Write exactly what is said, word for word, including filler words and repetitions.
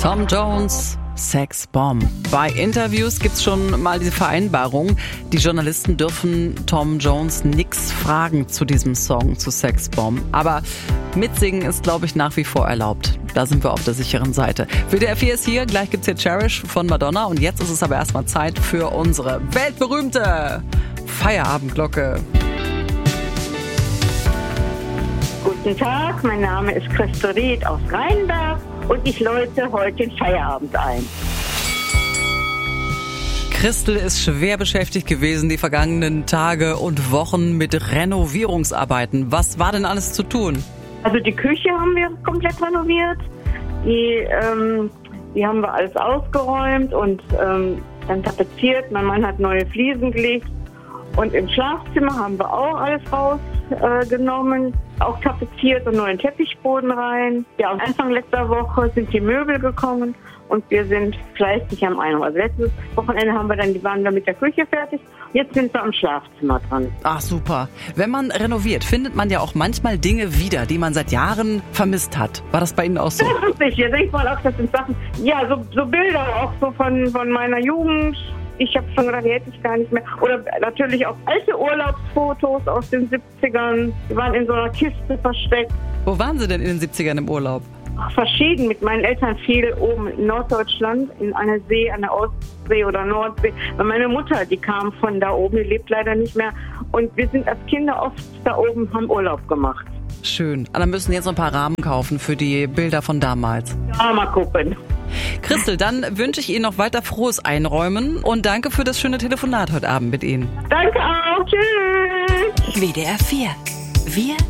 Tom Jones, Sex Bomb. Bei Interviews gibt's schon mal diese Vereinbarung, die Journalisten dürfen Tom Jones nix fragen zu diesem Song, zu Sex Bomb. Aber mitsingen ist, glaube ich, nach wie vor erlaubt. Da sind wir auf der sicheren Seite. W D R vier ist hier, gleich gibt's hier Cherish von Madonna und jetzt ist es aber erstmal Zeit für unsere weltberühmte Feierabendglocke. Guten Tag, mein Name ist Christel Ried aus Rheinberg und ich läute heute den Feierabend ein. Christel ist schwer beschäftigt gewesen die vergangenen Tage und Wochen mit Renovierungsarbeiten. Was war denn alles zu tun? Also die Küche haben wir komplett renoviert, die, ähm, die haben wir alles ausgeräumt und ähm, dann tapeziert. Mein Mann hat neue Fliesen gelegt und im Schlafzimmer haben wir auch alles rausgenommen. Äh, auch tapeziert und neuen Teppichboden rein. Ja, und Anfang letzter Woche sind die Möbel gekommen und wir sind fleißig am Einräumen. Also letztes Wochenende haben wir dann die waren wir mit der Küche fertig. Jetzt sind wir am Schlafzimmer dran. Ach super. Wenn man renoviert, findet man ja auch manchmal Dinge wieder, die man seit Jahren vermisst hat. War das bei Ihnen auch so? Das ist sicher. Denkt mal auch, das sind Sachen, ja, so, so Bilder auch so von, von meiner Jugend. Ich habe schon gedacht, die hätte ich gar nicht mehr. Oder natürlich auch alte Urlaubsfotos aus den siebzigern. Die waren in so einer Kiste versteckt. Wo waren Sie denn in den siebzigern im Urlaub? Ach, verschieden. Mit meinen Eltern viel oben in Norddeutschland, in einer See, an der Ostsee oder Nordsee. Weil meine Mutter, die kam von da oben, die lebt leider nicht mehr. Und wir sind als Kinder oft da oben, haben Urlaub gemacht. Schön. Aber dann müssen jetzt noch ein paar Rahmen kaufen für die Bilder von damals. Ja, mal gucken. Christel, dann wünsche ich Ihnen noch weiter frohes Einräumen und danke für das schöne Telefonat heute Abend mit Ihnen. Danke auch. Tschüss. W D R vier. Wir